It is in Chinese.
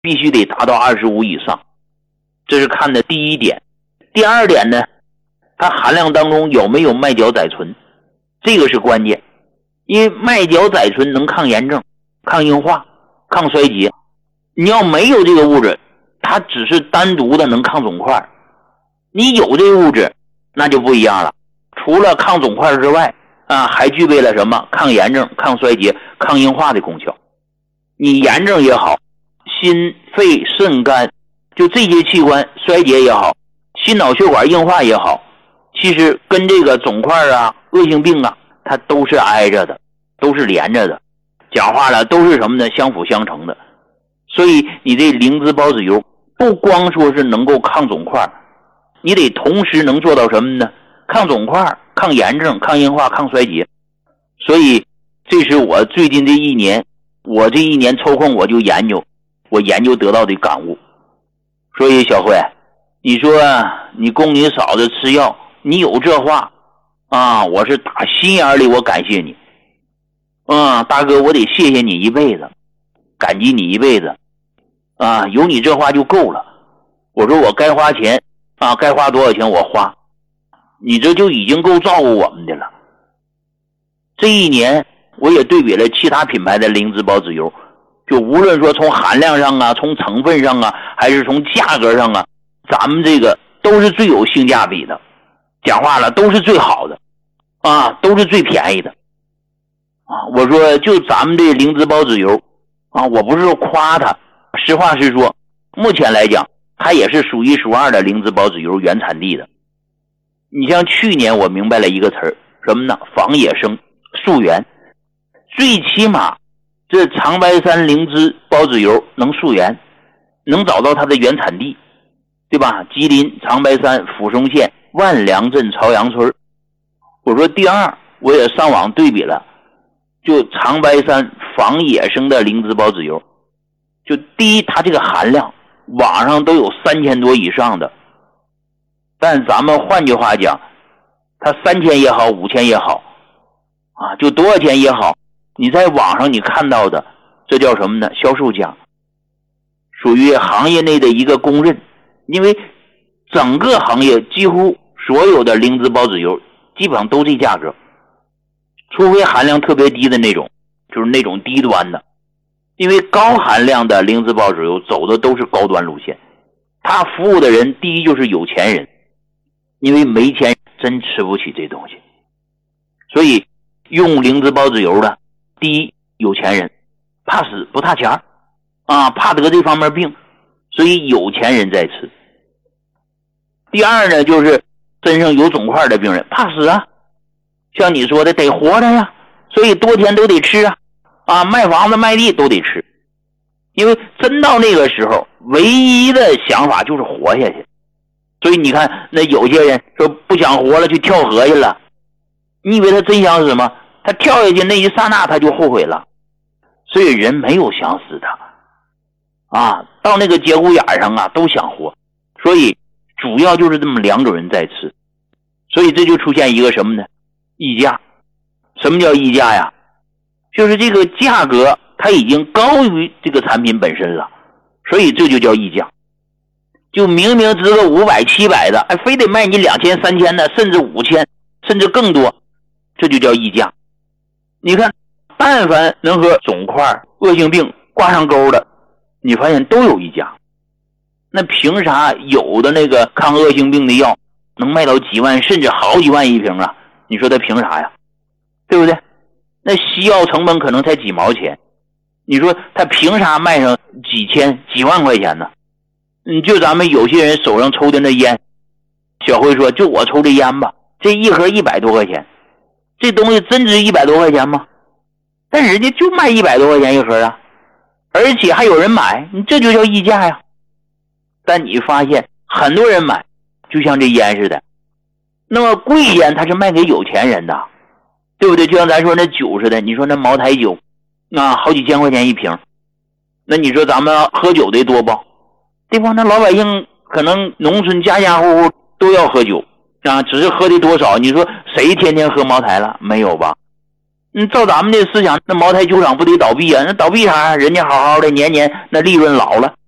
必须得达到25以上，这是看的第一点。第二点呢，它含量当中有没有麦角甾醇，这个是关键。因为麦角甾醇能抗炎症、抗硬化、抗衰竭，你要没有这个物质，它只是单独的能抗肿块，你有这个物质那就不一样了，除了抗肿块之外还具备了什么抗炎症、抗衰竭、抗硬化的功效。你炎症也好，心肺肾肝就这些器官衰竭也好，心脑血管硬化也好，其实跟这个肿块恶性病它都是挨着的，都是连着的，讲话了都是什么呢？相辅相成的。所以你这灵芝孢子油不光说是能够抗肿块，你得同时能做到什么呢？抗肿块、抗炎症、抗硬化、抗衰竭。所以这是我最近这一年，我这一年抽空我就研究，我研究得到的感悟。所以小慧，你说你供你嫂子吃药，你有这话我是打心眼里我感谢你。大哥，我得谢谢你一辈子，感激你一辈子有你这话就够了。我说我该花钱该花多少钱我花，你这就已经够照顾我们的了。这一年我也对比了其他品牌的灵芝孢子油，就无论说从含量上从成分上还是从价格上咱们这个都是最有性价比的，讲话了都是最好的都是最便宜的我说就咱们这灵芝孢子油我不是说夸它，实话实说，目前来讲它也是数一数二的灵芝孢子油原产地的。你像去年我明白了一个词儿，什么呢？防野生溯源，最起码这长白山灵芝孢子油能溯源，能找到它的原产地，对吧？吉林长白山抚松县万良镇朝阳村。我说第二，我也上网对比了，就长白山防野生的灵芝孢子油，就第一它这个含量网上都有3000多以上的，但咱们换句话讲，它3000也好5000也好就多少钱也好，你在网上你看到的这叫什么呢？销售价，属于行业内的一个公认。因为整个行业几乎所有的灵芝孢子油基本上都这价格，除非含量特别低的那种，就是那种低端的。因为高含量的灵芝孢子油走的都是高端路线，他服务的人第一就是有钱人，因为没钱真吃不起这东西。所以用灵芝孢子油的，第一有钱人，怕死不差钱怕得这方面病，所以有钱人在吃。第二呢，就是身上有肿块的病人，怕死像你说的得活着呀，所以多天都得吃卖房子卖地都得吃。因为真到那个时候唯一的想法就是活下去。所以你看那有些人说不想活了去跳河去了，你以为他真想死吗？他跳下去那一刹那他就后悔了。所以人没有想死的到那个节骨眼上都想活。所以主要就是这么两种人在吃。所以这就出现一个什么呢？溢价。什么叫溢价呀？就是这个价格它已经高于这个产品本身了，所以这就叫溢价。就明明值个500、700的，非得卖你2000、3000的，甚至5000，甚至更多，这就叫溢价。你看，但凡能和肿块、恶性病挂上钩的，你发现都有溢价。那凭啥有的那个抗恶性病的药能卖到几万甚至好几万一瓶你说他凭啥呀？对不对？那西药成本可能才几毛钱，你说他凭啥卖上几千几万块钱呢？就咱们有些人手上抽的那烟，小辉说就我抽的烟吧，这一盒100多块钱，这东西真值100多块钱吗？但人家就卖100多块钱一盒而且还有人买，这就叫溢价呀。但你发现很多人买，就像这烟似的，那么贵烟它是卖给有钱人的，对不对？就像咱说那酒似的，你说那茅台酒好几千块钱一瓶，那你说咱们喝酒的多不？对吧？那老百姓可能农村家家户户都要喝酒只是喝的多少，你说谁天天喝茅台了？没有吧？照咱们的思想，那茅台酒厂不得倒闭那倒闭啥？人家好好的年年那利润老了，